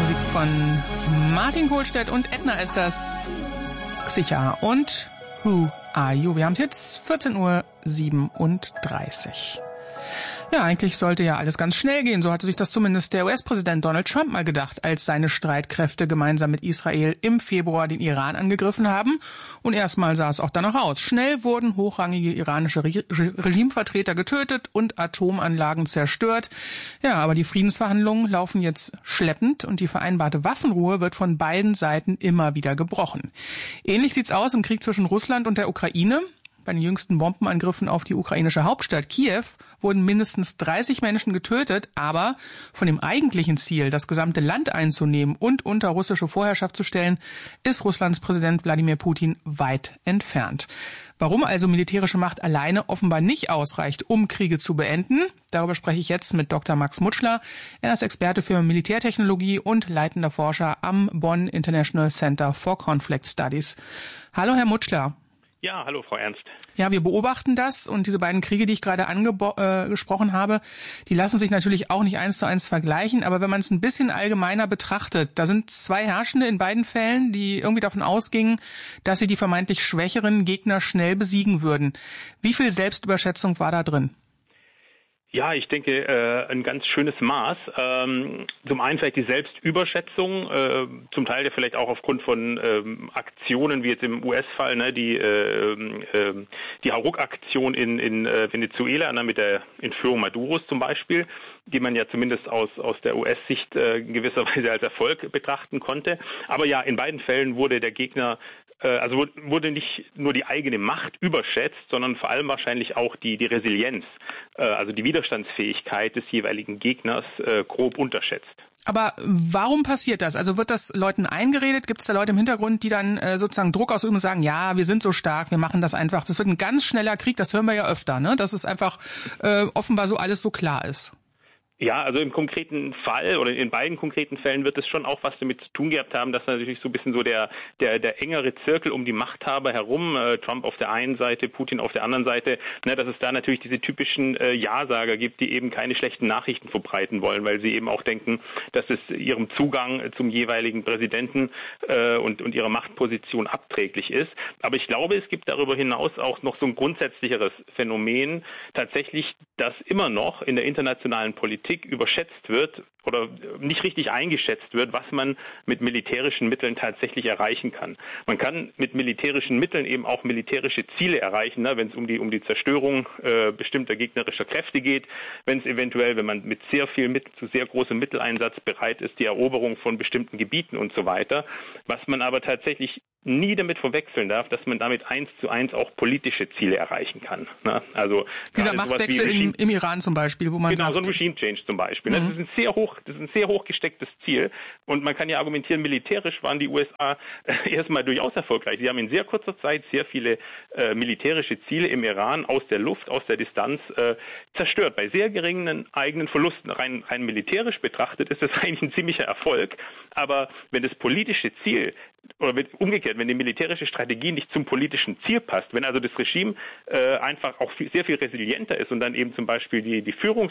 Musik von Martin Kohlstedt und Edna ist das. Xicha und Who Are You? Wir haben es jetzt 14:37 Uhr. Ja, eigentlich sollte ja alles ganz schnell gehen, so hatte sich das zumindest der US-Präsident Donald Trump mal gedacht, als seine Streitkräfte gemeinsam mit Israel im Februar den Iran angegriffen haben. Und erstmal sah es auch danach aus. Schnell wurden hochrangige iranische Regimevertreter getötet und Atomanlagen zerstört. Ja, aber die Friedensverhandlungen laufen jetzt schleppend und die vereinbarte Waffenruhe wird von beiden Seiten immer wieder gebrochen. Ähnlich sieht's aus im Krieg zwischen Russland und der Ukraine. Bei den jüngsten Bombenangriffen auf die ukrainische Hauptstadt Kiew wurden mindestens 30 Menschen getötet, aber von dem eigentlichen Ziel, das gesamte Land einzunehmen und unter russische Vorherrschaft zu stellen, ist Russlands Präsident Wladimir Putin weit entfernt. Warum also militärische Macht alleine offenbar nicht ausreicht, um Kriege zu beenden, darüber spreche ich jetzt mit Dr. Max Mutschler. Er ist Experte für Militärtechnologie und leitender Forscher am Bonn International Center for Conflict Studies. Hallo, Herr Mutschler. Ja, hallo Frau Ernst. Ja, wir beobachten das und diese beiden Kriege, die ich gerade angesprochen habe, die lassen sich natürlich auch nicht 1:1 vergleichen, aber wenn man es ein bisschen allgemeiner betrachtet, da sind zwei Herrschende in beiden Fällen, die irgendwie davon ausgingen, dass sie die vermeintlich schwächeren Gegner schnell besiegen würden. Wie viel Selbstüberschätzung war da drin? Ja, ich denke, ein ganz schönes Maß. Zum einen vielleicht die Selbstüberschätzung, zum Teil ja vielleicht auch aufgrund von Aktionen, wie jetzt im US-Fall, ne, die Hauruck-Aktion in Venezuela, ne, mit der Entführung Maduros zum Beispiel, die man ja zumindest aus der US-Sicht gewisserweise als Erfolg betrachten konnte. Aber ja, in beiden Fällen wurde der Gegner wurde nicht nur die eigene Macht überschätzt, sondern vor allem wahrscheinlich auch die Resilienz, also die Widerstandsfähigkeit des jeweiligen Gegners grob unterschätzt. Aber warum passiert das? Also wird das Leuten eingeredet? Gibt es da Leute im Hintergrund, die dann sozusagen Druck ausüben und sagen, ja, wir sind so stark, wir machen das einfach. Das wird ein ganz schneller Krieg, das hören wir ja öfter, ne? Dass es einfach offenbar so alles so klar ist. Ja, also im konkreten Fall oder in beiden konkreten Fällen wird es schon auch was damit zu tun gehabt haben, dass natürlich so ein bisschen so der engere Zirkel um die Machthaber herum, Trump auf der einen Seite, Putin auf der anderen Seite, ne, dass es da natürlich diese typischen Ja-Sager gibt, die eben keine schlechten Nachrichten verbreiten wollen, weil sie eben auch denken, dass es ihrem Zugang zum jeweiligen Präsidenten und ihrer Machtposition abträglich ist. Aber ich glaube, es gibt darüber hinaus auch noch so ein grundsätzlicheres Phänomen, tatsächlich, dass immer noch in der internationalen Politik überschätzt wird oder nicht richtig eingeschätzt wird, was man mit militärischen Mitteln tatsächlich erreichen kann. Man kann mit militärischen Mitteln eben auch militärische Ziele erreichen, ne, wenn es um die Zerstörung bestimmter gegnerischer Kräfte geht, wenn es eventuell, wenn man mit sehr großem Mitteleinsatz bereit ist, die Eroberung von bestimmten Gebieten und so weiter. Was man aber tatsächlich nie damit verwechseln darf, dass man damit 1:1 auch politische Ziele erreichen kann. Ne? Also dieser Machtwechsel im Iran zum Beispiel, wo man sagt, so ein Regime Change zum Beispiel. Das ist ein sehr hoch gestecktes Ziel. Und man kann ja argumentieren, militärisch waren die USA erstmal durchaus erfolgreich. Sie haben in sehr kurzer Zeit sehr viele militärische Ziele im Iran aus der Luft, aus der Distanz zerstört. Bei sehr geringen eigenen Verlusten. Rein militärisch betrachtet ist das eigentlich ein ziemlicher Erfolg. Aber wenn das politische Ziel oder umgekehrt, wenn die militärische Strategie nicht zum politischen Ziel passt, wenn also das Regime einfach auch sehr viel resilienter ist und dann eben zum Beispiel die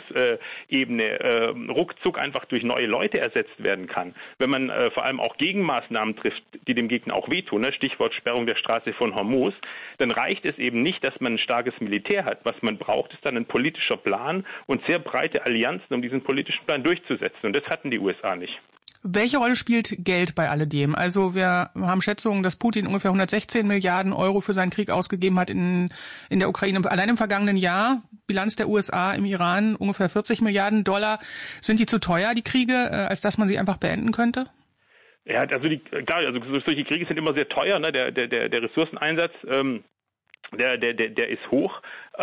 Führungsebene ruckzuck einfach durch neue Leute ersetzt werden kann, wenn man vor allem auch Gegenmaßnahmen trifft, die dem Gegner auch wehtun, ne? Stichwort Sperrung der Straße von Hormuz, dann reicht es eben nicht, dass man ein starkes Militär hat. Was man braucht, ist dann ein politischer Plan und sehr breite Allianzen, um diesen politischen Plan durchzusetzen. Und das hatten die USA nicht. Welche Rolle spielt Geld bei alledem? Also wir haben Schätzungen, dass Putin ungefähr 116 Milliarden Euro für seinen Krieg ausgegeben hat in der Ukraine. Allein im vergangenen Jahr, Bilanz der USA im Iran, ungefähr 40 Milliarden $. Sind die zu teuer, die Kriege, als dass man sie einfach beenden könnte? Ja, also solche Kriege sind immer sehr teuer, ne? Der Ressourceneinsatz, der ist hoch.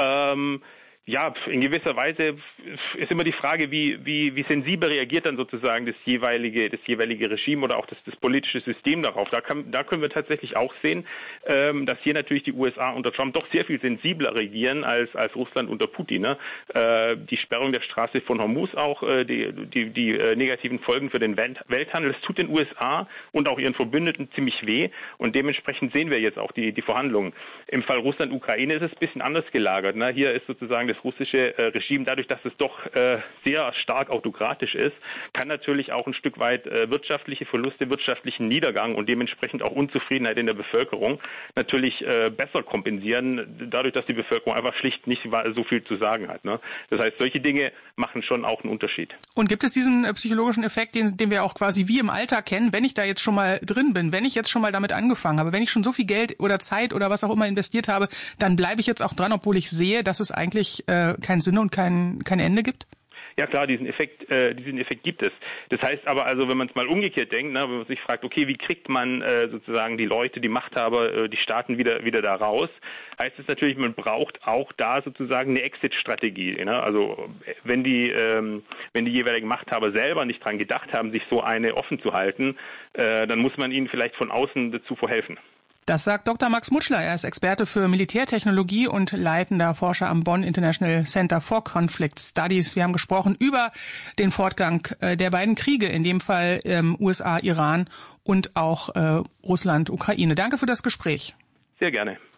Ja, in gewisser Weise ist immer die Frage, wie sensibel reagiert dann sozusagen das jeweilige Regime oder auch das politische System darauf. Da können wir tatsächlich auch sehen, dass hier natürlich die USA unter Trump doch sehr viel sensibler regieren als Russland unter Putin. Ne? Die Sperrung der Straße von Hormuz auch, die negativen Folgen für den Welthandel, das tut den USA und auch ihren Verbündeten ziemlich weh und dementsprechend sehen wir jetzt auch die Verhandlungen. Im Fall Russland-Ukraine ist es ein bisschen anders gelagert. Ne? Hier ist sozusagen das russische Regime, dadurch, dass es doch sehr stark autokratisch ist, kann natürlich auch ein Stück weit wirtschaftliche Verluste, wirtschaftlichen Niedergang und dementsprechend auch Unzufriedenheit in der Bevölkerung natürlich besser kompensieren, dadurch, dass die Bevölkerung einfach schlicht nicht so viel zu sagen hat. Ne? Das heißt, solche Dinge machen schon auch einen Unterschied. Und gibt es diesen psychologischen Effekt, den wir auch quasi wie im Alltag kennen, wenn ich da jetzt schon mal drin bin, wenn ich jetzt schon mal damit angefangen habe, wenn ich schon so viel Geld oder Zeit oder was auch immer investiert habe, dann bleibe ich jetzt auch dran, obwohl ich sehe, dass es eigentlich keinen Sinn und kein Ende gibt? Ja klar, diesen Effekt gibt es. Das heißt aber also, wenn man es mal umgekehrt denkt, ne, wenn man sich fragt, okay, wie kriegt man sozusagen die Leute, die Machthaber, die Staaten wieder da raus, heißt es natürlich, man braucht auch da sozusagen eine Exit-Strategie. Ne? Also wenn die jeweiligen Machthaber selber nicht dran gedacht haben, sich so eine offen zu halten, dann muss man ihnen vielleicht von außen dazu verhelfen. Das sagt Dr. Max Mutschler. Er ist Experte für Militärtechnologie und leitender Forscher am Bonn International Center for Conflict Studies. Wir haben gesprochen über den Fortgang der beiden Kriege, in dem Fall USA, Iran und auch Russland, Ukraine. Danke für das Gespräch. Sehr gerne.